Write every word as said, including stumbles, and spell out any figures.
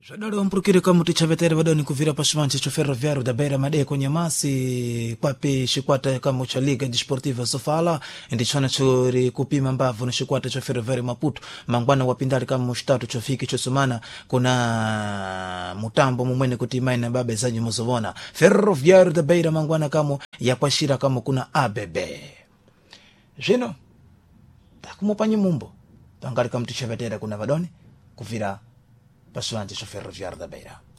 Zvadalo mpurukire kama tichavetere vadoni kuvira pashimanche cho ferroviário da Beira Madeko Nyamasi kwapi shikwata kama cha Liga Desportiva Sofala ndi chana chori kupima mbavu na shikwata cho ferroviário Maputo mangwana wapindali kama mshtatu cho fiki cho sumana kuna mutambo mumwene kuti maina babe zanyu muzovona ferroviário da Beira mangwana kama yakwashira kama kuna A B B jino takumupanye mumbo tangali kama tichavetere kuna vadoni kuvira pashimanche cho ferroviário da Beira.